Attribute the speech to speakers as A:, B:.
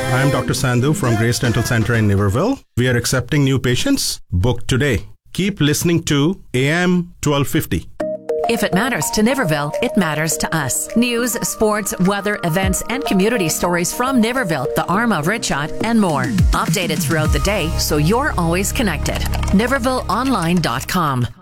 A: I'm Dr. Sandhu from Grace Dental Center in Niverville. We are accepting new patients. Book today. Keep listening to AM 1250.
B: If it matters to Niverville, it matters to us. News, sports, weather, events, and community stories from Niverville, the Arma, Ritchot, and more. Updated throughout the day so you're always connected. NivervilleOnline.com.